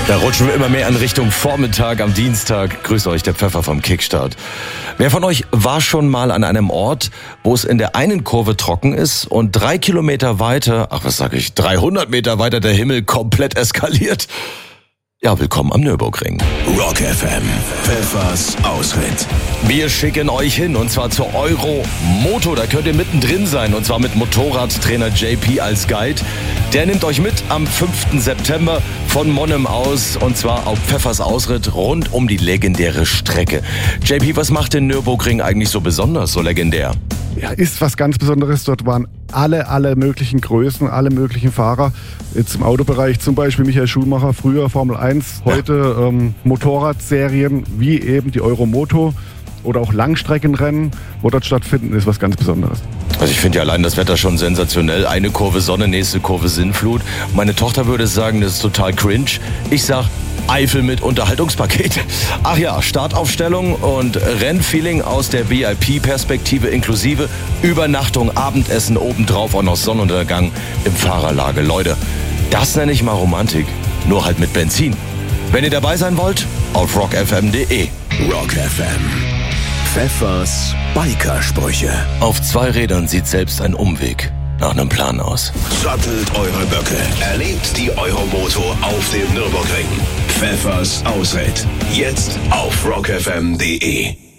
Da rutschen wir immer mehr in Richtung Vormittag am Dienstag. Grüß euch, der Pfeffer vom Kickstart. Wer von euch war schon mal an einem Ort, wo es in der einen Kurve trocken ist und 3 Kilometer weiter, 300 Meter weiter der Himmel komplett eskaliert? Ja, willkommen am Nürburgring. Rock FM, Pfeffers Ausritt. Wir schicken euch hin und zwar zur Euromoto. Da könnt ihr mittendrin sein und zwar mit Motorradtrainer JP als Guide. Der nimmt euch mit am 5. September von Monnem aus und zwar auf Pfeffers Ausritt rund um die legendäre Strecke. JP, was macht den Nürburgring eigentlich so besonders, so legendär? Ja, ist was ganz Besonderes. Dort waren alle möglichen Größen, alle möglichen Fahrer. Jetzt im Autobereich zum Beispiel Michael Schumacher, früher Formel 1, heute Motorradserien wie eben die Euromoto oder auch Langstreckenrennen, wo dort stattfinden, ist was ganz Besonderes. Also ich finde ja allein das Wetter schon sensationell. Eine Kurve Sonne, nächste Kurve Sinnflut. Meine Tochter würde sagen, das ist total cringe. Ich sag Eifel mit Unterhaltungspaket. Ach ja, Startaufstellung und Rennfeeling aus der VIP-Perspektive inklusive Übernachtung, Abendessen, obendrauf auch noch Sonnenuntergang im Fahrerlager. Leute, das nenne ich mal Romantik, nur halt mit Benzin. Wenn ihr dabei sein wollt, auf rockfm.de. Rock FM, Pfeffers Bikersprüche. Auf 2 Rädern sieht selbst ein Umweg nach einem Plan aus. Sattelt eure Böcke. Erlebt die Euromoto auf dem Nürburgring. Pfeffers Ausritt. Jetzt auf rockfm.de.